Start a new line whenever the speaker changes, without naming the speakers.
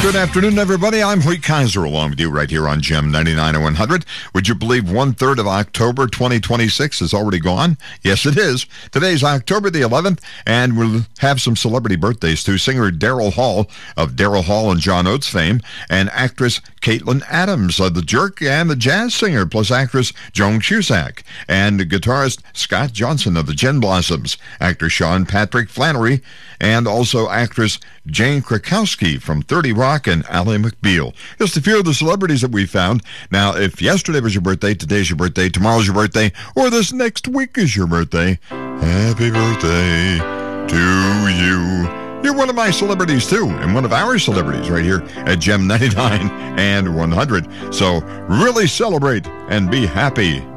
Good afternoon, everybody. I'm Hoyt Kaiser along with you right here on GEM 99 and 100. Would you believe 1/3 of October 2026 is already gone? Yes, it is. Today's October the 11th, and we'll have some celebrity birthdays too. Singer Daryl Hall of Daryl Hall and John Oates fame, and actress Caitlin Adams of The Jerk, and the jazz singer plus actress Joan Cusack, and guitarist Scott Johnson of the Gin Blossoms, actor Sean Patrick Flannery, and also actress Jane Krakowski from 30 Rock and Ally McBeal. Just a few of the celebrities that we found. Now, if yesterday was your birthday, today's your birthday, tomorrow's your birthday, or this next week is your birthday, happy birthday to you. You're one of my celebrities, too, and one of our celebrities right here at GEM 99 and 100. So really celebrate and be happy.